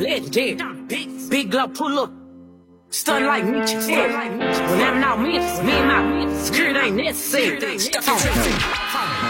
legendary. Big glove pull up, stun like me. When I'm out, me and my security ain't necessary.